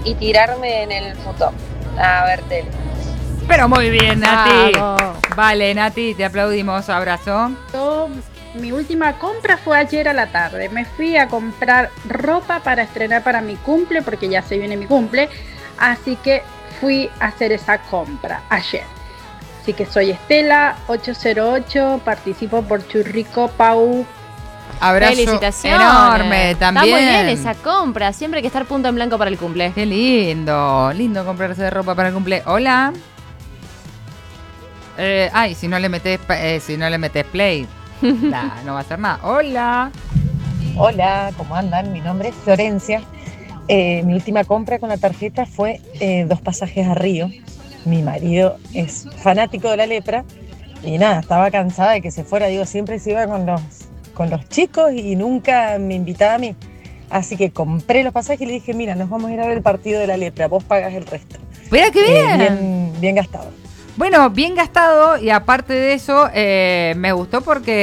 y tirarme en el futón a ver tele. Pero muy bien, Nati. Bravo. Vale, Nati, te aplaudimos. Abrazo. Mi última compra fue ayer a la tarde. Me fui a comprar ropa para estrenar para mi cumple, porque ya se viene mi cumple. Así que fui a hacer esa compra ayer. Así que soy Estela 808, participo por Churrico Pau. Abrazo Felicitaciones. enorme también. Está muy bien esa compra. Siempre hay que estar punto en blanco para el cumple. Qué lindo. Lindo comprarse ropa para el cumple. Hola. Si no le metes play, no va a hacer nada. Hola. Hola, ¿cómo andan? Mi nombre es Florencia. Mi última compra con la tarjeta fue 2 pasajes a Río. Mi marido es fanático de la lepra y nada, estaba cansada de que se fuera. Digo, siempre se iba con los chicos y nunca me invitaba a mí. Así que compré los pasajes y le dije, mira, nos vamos a ir a ver el partido de la lepra, vos pagas el resto. Mira qué bien. Bien gastado. Bueno, bien gastado y aparte de eso me gustó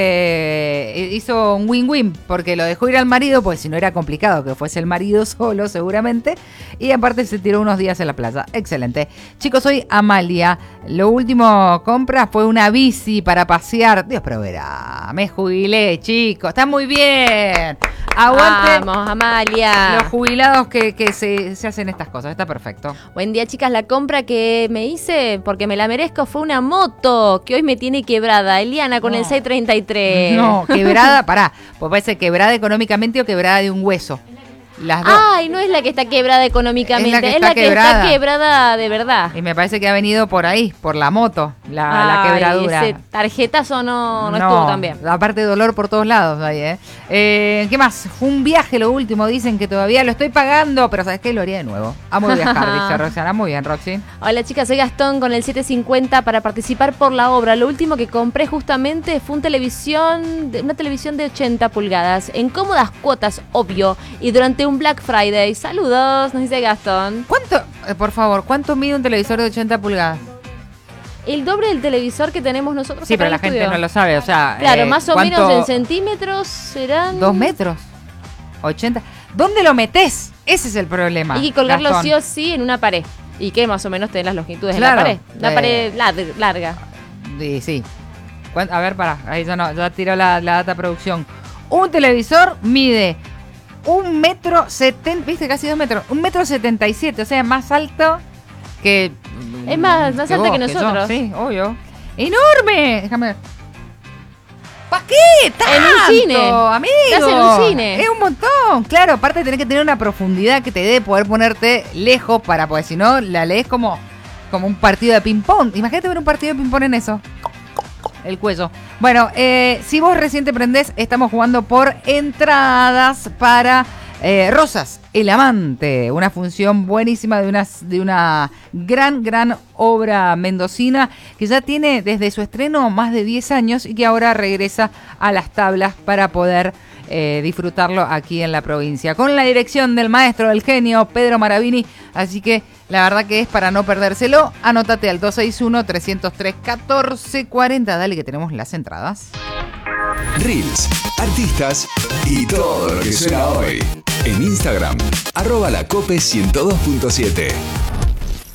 porque hizo un win-win, porque lo dejó ir al marido, pues si no era complicado que fuese el marido solo seguramente, y aparte se tiró unos días en la playa. Excelente. Chicos, soy Amalia. Lo último compra fue una bici para pasear. Dios proveerá. Me jubilé, chicos. Está muy bien. Aguante. Vamos, Amalia. Los jubilados que se hacen estas cosas. Está perfecto. Buen día, chicas. La compra que me hice, porque me la merezco, fue una moto que hoy me tiene quebrada. Eliana con el 633. No, quebrada, pará. Pues puede ser quebrada económicamente o quebrada de un hueso. Las dos. Ay, no es la que está quebrada económicamente, Es la que es está la que quebrada. está quebrada de verdad. Y me parece que ha venido por ahí, por la moto, la quebradura. Ese tarjetazo no estuvo tan bien. Aparte de dolor por todos lados ahí, ¿qué más? Fue un viaje lo último, dicen que todavía lo estoy pagando, pero ¿sabes qué? Lo haría de nuevo. Amo viajar, dice Roxana. Muy bien, Roxy. Hola, chicas, soy Gastón con el 750 para participar por la obra. Lo último que compré justamente fue una televisión de 80 pulgadas, en cómodas cuotas, obvio, y durante un Black Friday. Saludos, nos dice Gastón. ¿Cuánto, por favor, cuánto mide un televisor de 80 pulgadas? El doble del televisor que tenemos nosotros. Sí, acá pero en la el gente estudio. no lo sabe, o sea... Claro, más o ¿cuánto? menos en centímetros serán... 2 metros. 80. ¿Dónde lo metés? Ese es el problema. Hay que colgarlo Gastón. sí o sí en una pared. Y que más o menos tenés las longitudes Claro, en la pared. Una pared larga. Sí. A ver, pará. Ahí ya tiró la data producción. Un televisor mide 1,70 m, viste, casi 2 metros. 1,77 m, o sea, más alto que... Es más alta vos, que nosotros. yo. Sí, obvio. ¡Enorme! Déjame ver. ¿Para qué? ¡Tanto, En un cine. amigo! Estás en un cine. Es un montón. Claro, aparte tenés que tener una profundidad que te dé poder ponerte lejos porque si no la lees como un partido de ping-pong. Imagínate ver un partido de ping-pong en eso. El cuello. Una si vos recién te prendés, estamos jugando por entradas para Rosas, el amante. Una función buenísima de una gran obra mendocina que ya tiene desde su estreno más de 10 años y que ahora regresa a las tablas para poder disfrutarlo aquí en la provincia. Con la dirección del maestro del genio, Pedro Maravini. Así que la verdad que es para no perdérselo. Anótate al 261-303-1440. Dale que tenemos las entradas. Reels, artistas y todo lo que suena hoy. En Instagram, @lacope102.7.